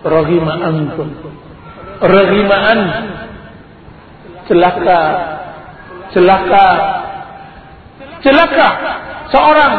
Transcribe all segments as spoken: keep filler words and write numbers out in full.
Raghima antum. Raghima antum. Celaka. Celaka. Celaka seorang.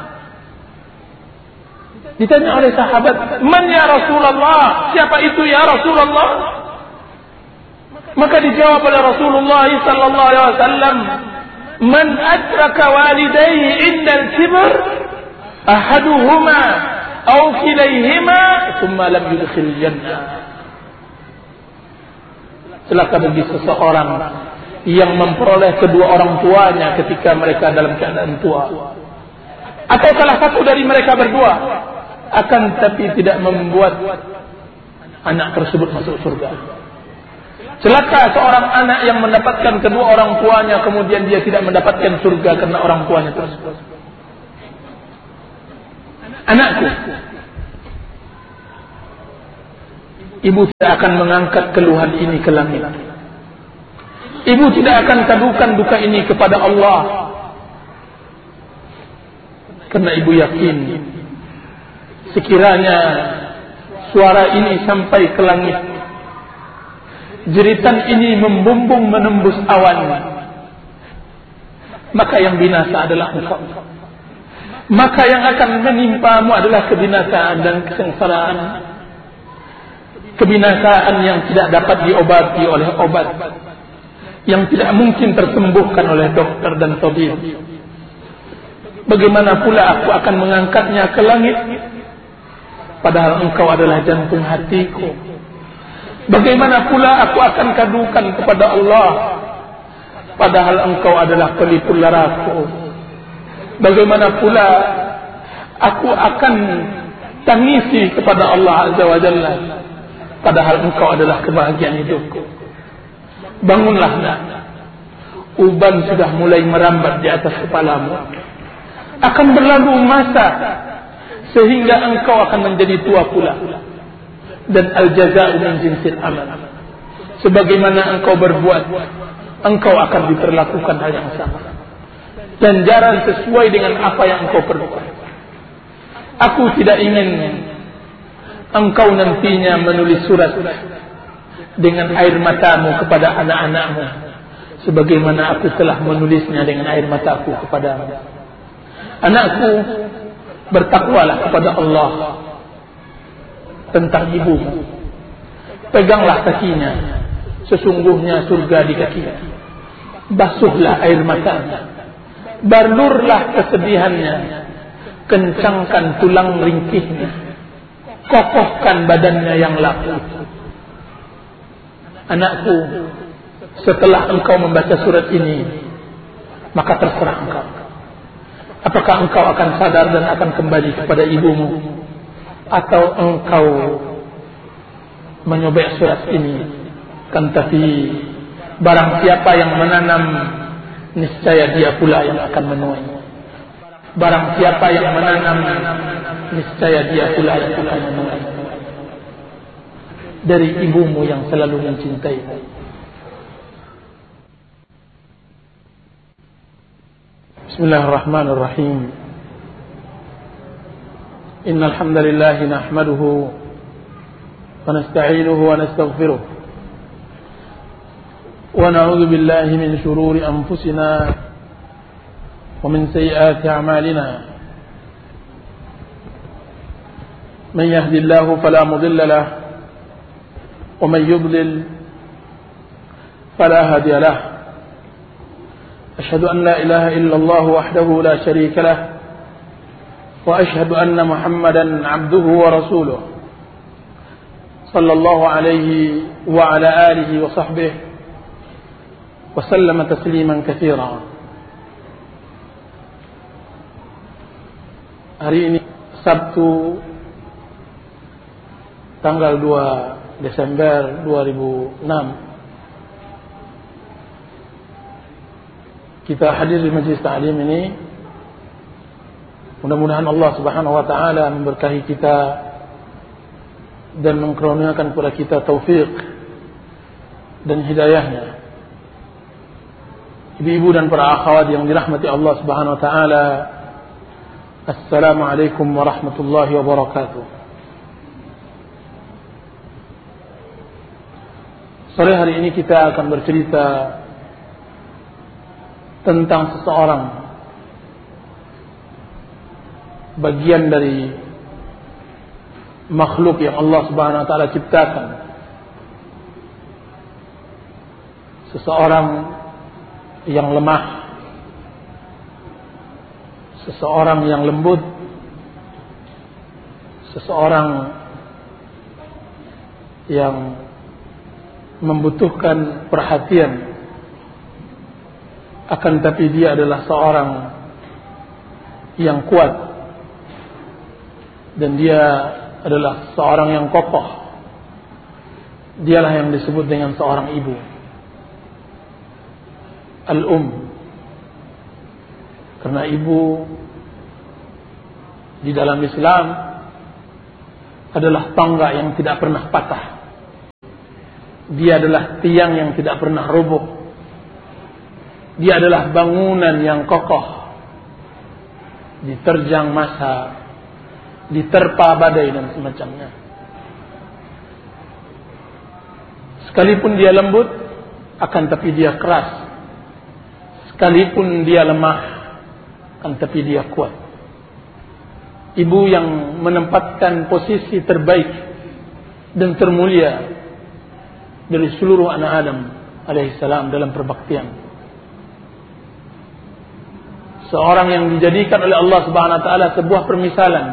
Ditanya oleh sahabat, "Man ya Rasulullah? Siapa itu ya Rasulullah?" Maka dijawab oleh Rasulullah sallallahu alaihi wasallam, "Man adraka walidayhi indal kibr, ahaduhuma aw kilayhima, thumma lam yudkhil jannah." Celaka bagi seseorang yang memperoleh kedua orang tuanya ketika mereka dalam keadaan tua, atau salah satu dari mereka berdua, akan tapi tidak membuat anak tersebut masuk surga. Celaka seorang anak yang mendapatkan kedua orang tuanya, kemudian dia tidak mendapatkan surga karena orang tuanya tersebut. Anakku, ibu tidak akan mengangkat keluhan ini ke langit. Ibu tidak akan kadukan duka ini kepada Allah, karena ibu yakin sekiranya suara ini sampai ke langit, jeritan ini membumbung menembus awan, maka yang binasa adalah engkau. Maka yang akan menimpamu adalah kebinasaan dan kesengsaraan. Kebinasaan yang tidak dapat diobati oleh obat, yang tidak mungkin tersembuhkan oleh dokter dan tabib. Bagaimana pula aku akan mengangkatnya ke langit, padahal engkau adalah jantung hatiku. Bagaimana pula aku akan kadukan kepada Allah, padahal engkau adalah pelipur laraku. Bagaimana pula aku akan tangisi kepada Allah Azza wa Jalla, padahal engkau adalah kebahagiaan hidupku. Bangunlah nak, uban sudah mulai merambat di atas kepalamu. Akan berlalu masa sehingga engkau akan menjadi tua pula. Dan al-jaza'u min jinsil amal. Sebagaimana engkau berbuat, engkau akan diperlakukan hal yang sama. Ganjaran sesuai dengan apa yang engkau perbuat. Aku tidak ingin engkau nantinya menulis surat dengan air matamu kepada anak-anakmu, sebagaimana aku telah menulisnya dengan air mataku kepadamu. Anakku, bertakwalah kepada Allah tentang ibumu. Peganglah kakinya, sesungguhnya surga di kakinya. Basuhlah air matanya, balurlah kesedihannya, kencangkan tulang ringkihnya, kokohkan badannya yang laku. Anakku, setelah engkau membaca surat ini, maka terserah engkau. Apakah engkau akan sadar dan akan kembali kepada ibumu, atau engkau menyobek surat ini? Kan tapi barang siapa yang menanam, niscaya dia pula yang akan menuai. Barang siapa yang menanam, niscaya dia pula yang akan menuai. Dari ibumu yang selalu mencintaimu. Bismillahirrahmanirrahim. Innal hamdalillah nahmaduhu wa nasta'inuhu wa nastaghfiruh wa na'udzu billahi min shururi anfusina wa min sayyiati a'malina. Man yahdihillahu fala mudilla lahu ومن يضلل فلا هادي له. أشهد أن لا إله إلا الله وحده لا شريك له وأشهد أن محمدا عبده ورسوله صلى الله عليه وعلى آله وصحبه وسلم تسليما كثيرا. Hari ini Sabtu tanggal dua Desember dua ribu enam, kita hadir di majlis ta'lim ini. Mudah-mudahan Allah Subhanahu wa taala memberkahi kita dan mengkaruniakan kepada kita taufik dan hidayahnya. Ibu-ibu dan para akhwat yang dirahmati Allah Subhanahu wa taala, Assalamualaikum warahmatullahi wabarakatuh. Sore hari ini kita akan bercerita tentang seseorang, bagian dari makhluk yang Allah Subhanahu wa taala ciptakan. Seseorang yang lemah, seseorang yang lembut, seseorang yang membutuhkan perhatian, akan tapi dia adalah seorang yang kuat, dan dia adalah seorang yang kokoh. Dialah yang disebut dengan seorang ibu, al-um. Karena ibu di dalam Islam adalah tangga yang tidak pernah patah. Dia adalah tiang yang tidak pernah roboh. Dia adalah bangunan yang kokoh, diterjang masa, diterpa badai dan semacamnya. Sekalipun dia lembut, akan tapi dia keras. Sekalipun dia lemah, akan tapi dia kuat. Ibu yang menempatkan posisi terbaik dan termulia dari seluruh anak Adam alaihissalam dalam perbaktian. Seorang yang dijadikan oleh Allah Subhanahu wa taala sebuah permisalan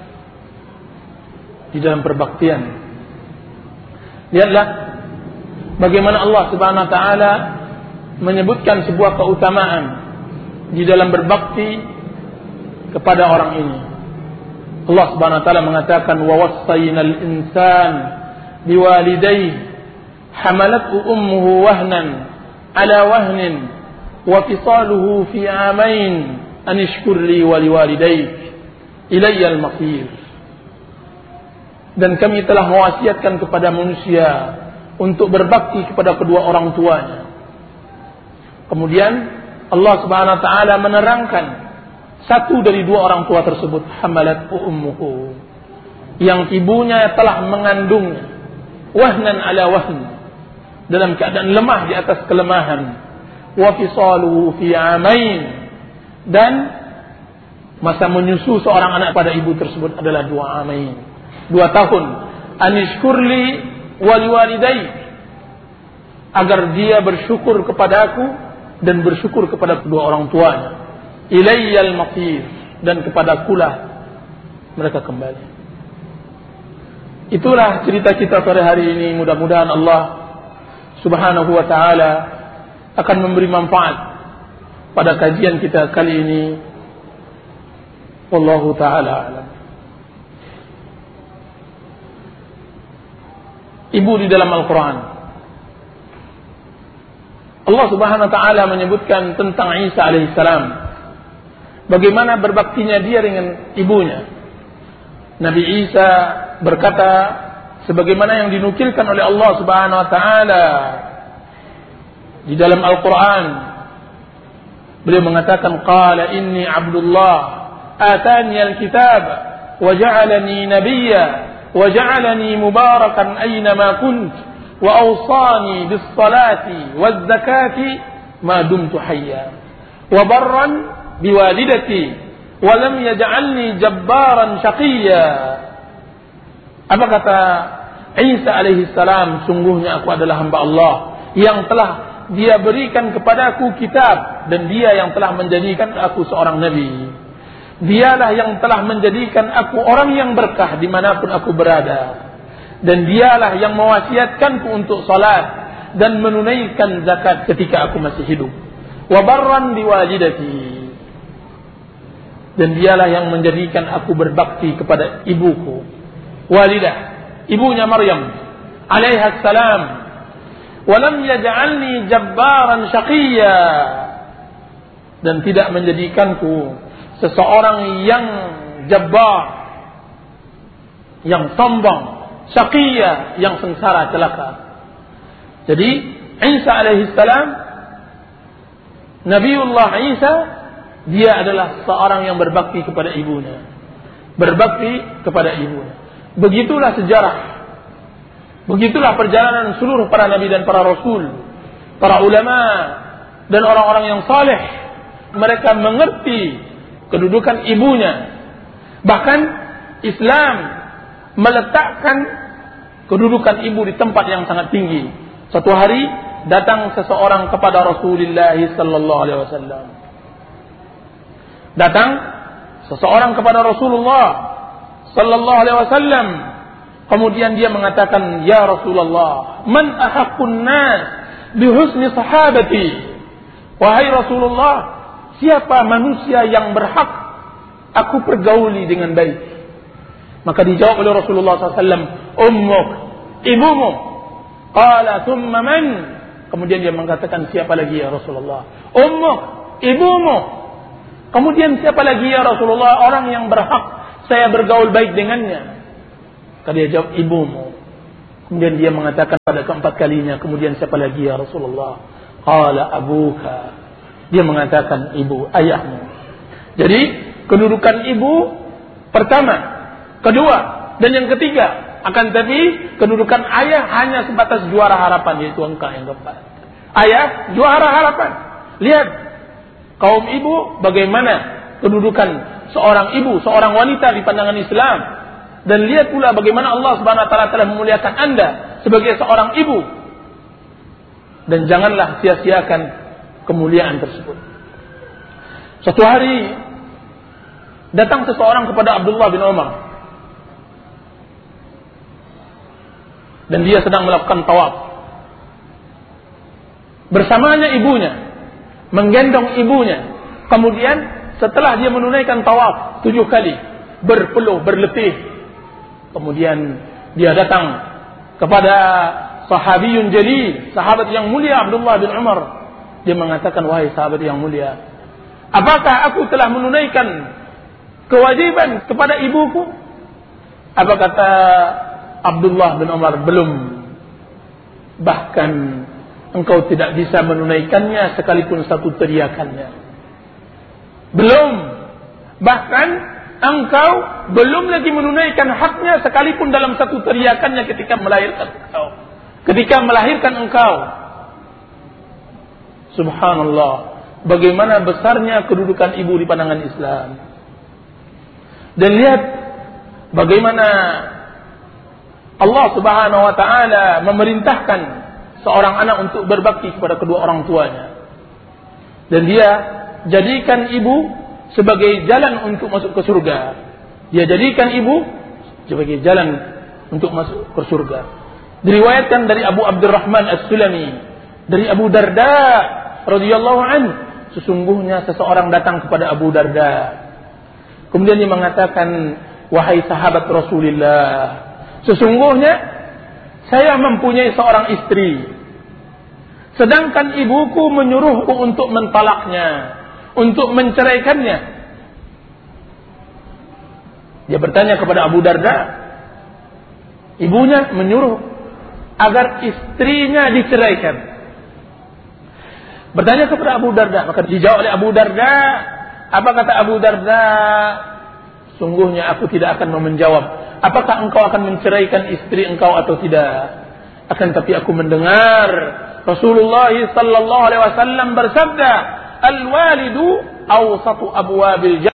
di dalam perbaktian. Lihatlah bagaimana Allah Subhanahu wa taala menyebutkan sebuah keutamaan di dalam berbakti kepada orang ini. Allah Subhanahu wa taala mengatakan, wa wassaynal insan biwalidayhi hamalathu ummuhu wahnan ala wahnin wa fisaluhu fi amain an ishkur li wa liwalidayk ilayyal masir. Dan kami telah mewasiatkan kepada manusia untuk berbakti kepada kedua orang tuanya. Kemudian Allah Subhanahu wa taala menerangkan satu dari dua orang tua tersebut, hamalathu ummuhu, yang ibunya telah mengandungnya, wahnan ala wahn, dalam keadaan lemah di atas kelemahan, wa fisaluhu fi amain, dan masa menyusu seorang anak pada ibu tersebut adalah dua amain, dua tahun. Anishkurli wa liwalidayk, agar dia bersyukur kepadaku dan bersyukur kepada kedua orang tuanya. Ilayyal masir, dan kepadakulah mereka kembali. Itulah cerita kita sore hari ini. Mudah-mudahan Allah Subhanahu wa ta'ala akan memberi manfaat pada kajian kita kali ini. Wallahu ta'ala alam. Ibu di dalam Al-Quran, Allah Subhanahu wa ta'ala menyebutkan tentang Isa alaihissalam, bagaimana berbaktinya dia dengan ibunya. Nabi Isa berkata, sebagaimana yang dinukilkan oleh Allah Subhanahu wa taala di dalam Al-Qur'an, beliau mengatakan, qala inni abdullah atani al-kitab wa ja'alani nabiyya wa ja'alani mubarakan aina ma kunt wa awsani bis salati waz zakati ma dumtu hayya wa barran biwalidati wa lam yaj'alni jabbaran syaqiyya. Apa kata Isa alaihi salam? Sungguhnya aku adalah hamba Allah yang telah dia berikan kepadaku kitab, dan dia yang telah menjadikan aku seorang nabi. Dialah yang telah menjadikan aku orang yang berkah dimanapun aku berada, dan dialah yang mewasiatkanku untuk salat dan menunaikan zakat ketika aku masih hidup. Wa barran biwalidati, dan dialah yang menjadikan aku berbakti kepada ibuku, walidah, ibunya Maryam alaiha salam. Walam yaj'alni jabbaran syaqiyya, dan tidak menjadikanku seseorang yang jabbar, yang sombong, syaqiyya, yang sengsara celaka. Jadi Isa alaihi salam, Nabiullah Isa, dia adalah seorang yang berbakti kepada ibunya, berbakti kepada ibunya. Begitulah sejarah Begitulah perjalanan seluruh para nabi dan para rasul, para ulama dan orang-orang yang saleh. Mereka mengerti kedudukan ibunya. Bahkan Islam meletakkan kedudukan ibu di tempat yang sangat tinggi. Satu hari datang seseorang kepada Rasulullah sallallahu alaihi wasallam. Datang seseorang kepada Rasulullah sallallahu alaihi wasallam. Kemudian dia mengatakan, "Ya Rasulullah, man ahaqqun nas bi husni sahabati?" Wahai Rasulullah, siapa manusia yang berhak aku pergauli dengan baik? Maka dijawab oleh Rasulullah sallallahu alaihi wasallam, "Ummuk, ibumu." Qala thumma man? Kemudian dia mengatakan, siapa lagi ya Rasulullah? Ummuk, ibumu. Kemudian siapa lagi ya Rasulullah? Orang yang berhak saya bergaul baik dengannya. Maka dia jawab, ibumu. Kemudian dia mengatakan pada keempat kalinya, kemudian siapa lagi ya Rasulullah? Qala abuka. Dia mengatakan ibu, ayahmu. Jadi kedudukan ibu pertama, kedua, dan yang ketiga. Akan tetapi kedudukan ayah hanya sebatas juara harapan, yaitu angka yang keempat. Ayah juara harapan. Lihat kaum ibu bagaimana kedudukan seorang ibu, seorang wanita di pandangan Islam. Dan lihat pula bagaimana Allah Subhanahu wa taala telah memuliakan Anda sebagai seorang ibu. Dan janganlah sia-siakan kemuliaan tersebut. Suatu hari datang seseorang kepada Abdullah bin Umar. Dan dia sedang melakukan tawaf. Bersamanya ibunya, menggendong ibunya. Kemudian setelah dia menunaikan tawaf tujuh kali, berpeluh, berletih, kemudian dia datang kepada sahabiyun jalil, sahabat yang mulia Abdullah bin Umar. Dia mengatakan, wahai sahabat yang mulia, apakah aku telah menunaikan kewajiban kepada ibuku? Apa kata Abdullah bin Umar? Belum. Bahkan engkau tidak bisa menunaikannya sekalipun satu teriakannya. Belum. Bahkan engkau belum lagi menunaikan haknya sekalipun dalam satu teriakannya ketika melahirkan engkau. Ketika melahirkan engkau. Subhanallah. Bagaimana besarnya kedudukan ibu di pandangan Islam. Dan lihat bagaimana Allah Subhanahu wa taala memerintahkan seorang anak untuk berbakti kepada kedua orang tuanya. Dan dia jadikan ibu sebagai jalan untuk masuk ke surga. Dia jadikan ibu sebagai jalan untuk masuk ke surga. Diriwayatkan dari Abu Abdurrahman As-Sulami, dari Abu Darda radhiyallahu anhu, sesungguhnya seseorang datang kepada Abu Darda. Kemudian dia mengatakan, wahai sahabat Rasulullah, sesungguhnya saya mempunyai seorang istri, sedangkan ibuku menyuruhku untuk mentalaknya, untuk menceraikannya. Dia bertanya kepada Abu Darda, ibunya menyuruh agar istrinya diceraikan. Bertanya kepada Abu Darda, maka dijawab oleh Abu Darda. Apa kata Abu Darda? Sungguhnya aku tidak akan menjawab apakah engkau akan menceraikan istri engkau atau tidak. Akan tapi aku mendengar Rasulullah sallallahu alaihi wasallam bersabda, al-walidu awsatu abwabil